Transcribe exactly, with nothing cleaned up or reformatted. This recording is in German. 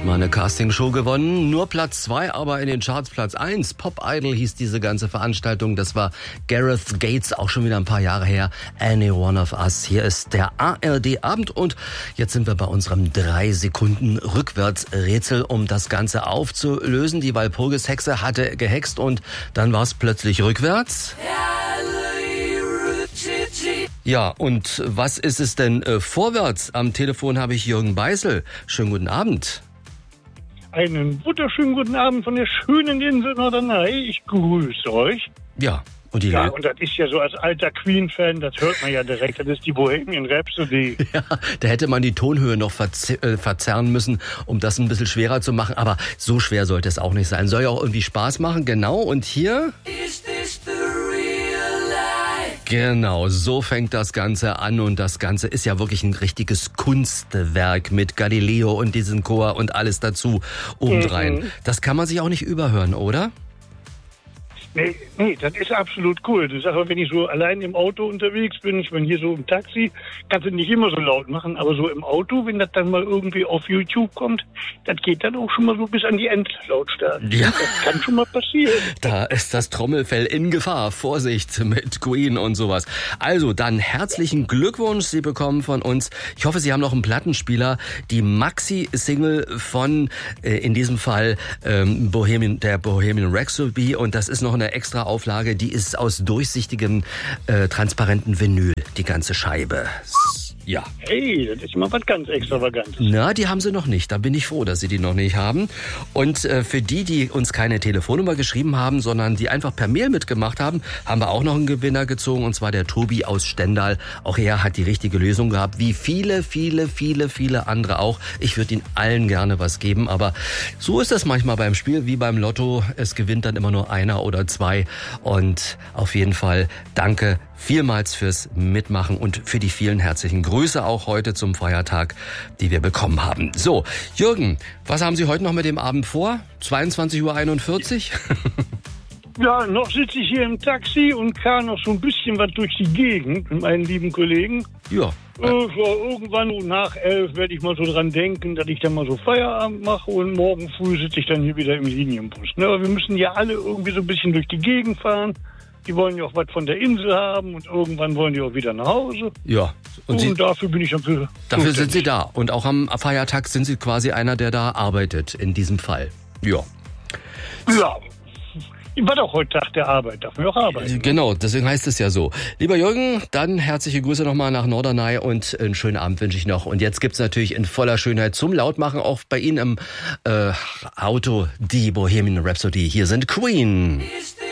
hat mal eine Castingshow gewonnen. Nur Platz zwei, aber in den Charts Platz eins. Pop Idol hieß diese ganze Veranstaltung. Das war Gareth Gates, auch schon wieder ein paar Jahre her. Any One of Us. Hier ist der A R D-Abend und jetzt sind wir bei unserem drei Sekunden Rückwärtsrätsel, um das Ganze aufzulösen. Die Walpurgis-Hexe hatte gehext und dann war es plötzlich rückwärts. Ja, und was ist es denn äh, vorwärts? Am Telefon habe ich Jürgen Beißel. Schönen guten Abend. Einen wunderschönen guten Abend von der schönen Insel Norderney. Ich grüße euch. Ja, und die Ja, Le- und das ist ja so als alter Queen-Fan, das hört man ja direkt, das ist die Bohemian Rhapsody. Ja, da hätte man die Tonhöhe noch verz- äh, verzerren müssen, um das ein bisschen schwerer zu machen. Aber so schwer sollte es auch nicht sein. Soll ja auch irgendwie Spaß machen, genau. Und hier? Is this the real life? Genau, so fängt das Ganze an und das Ganze ist ja wirklich ein richtiges Kunstwerk mit Galileo und diesem Chor und alles dazu obendrein. Mhm. Das kann man sich auch nicht überhören, oder? Nee, nee, das ist absolut cool. Du sagst, wenn ich so allein im Auto unterwegs bin, ich bin hier so im Taxi, kannst du nicht immer so laut machen, aber so im Auto, wenn das dann mal irgendwie auf YouTube kommt, das geht dann auch schon mal so bis an die Endlautstärke. Ja. Das kann schon mal passieren. Da ist das Trommelfell in Gefahr. Vorsicht mit Queen und sowas. Also dann herzlichen Glückwunsch. Sie bekommen von uns, ich hoffe, Sie haben noch einen Plattenspieler, die Maxi-Single von, äh, in diesem Fall, ähm, Bohemian, der Bohemian Rhapsody. Und das ist noch eine extra Auflage, die ist aus durchsichtigem, äh, transparenten Vinyl, die ganze Scheibe. Ja. Hey, das ist mal was ganz Extravagantes. Na, die haben sie noch nicht. Da bin ich froh, dass sie die noch nicht haben. Und äh, für die, die uns keine Telefonnummer geschrieben haben, sondern die einfach per Mail mitgemacht haben, haben wir auch noch einen Gewinner gezogen, und zwar der Tobi aus Stendal. Auch er hat die richtige Lösung gehabt, wie viele, viele, viele, viele andere auch. Ich würde ihnen allen gerne was geben, aber so ist das manchmal beim Spiel, wie beim Lotto. Es gewinnt dann immer nur einer oder zwei. Und auf jeden Fall danke vielmals fürs Mitmachen und für die vielen herzlichen Grüße auch heute zum Feiertag, die wir bekommen haben. So, Jürgen, was haben Sie heute noch mit dem Abend vor? zweiundzwanzig Uhr einundvierzig? Ja, noch sitze ich hier im Taxi und kann noch so ein bisschen was durch die Gegend mit meinen lieben Kollegen. Ja. Äh, so irgendwann nach elf werde ich mal so dran denken, dass ich dann mal so Feierabend mache und morgen früh sitze ich dann hier wieder im Linienbus. Ne, aber wir müssen ja alle irgendwie so ein bisschen durch die Gegend fahren. Die wollen ja auch was von der Insel haben und irgendwann wollen die auch wieder nach Hause. Ja. Und, Und, Sie, dafür bin ich dann für. dafür sind Sie da. Und auch am Feiertag sind Sie quasi einer, der da arbeitet, in diesem Fall. Ja. Ja. War doch heute Tag der Arbeit, darf man auch arbeiten. Genau, deswegen heißt es ja so. Lieber Jürgen, dann herzliche Grüße nochmal nach Norderney und einen schönen Abend wünsche ich noch. Und jetzt gibt's natürlich in voller Schönheit zum Lautmachen auch bei Ihnen im äh, Auto die Bohemian Rhapsody. Hier sind Queen. Is this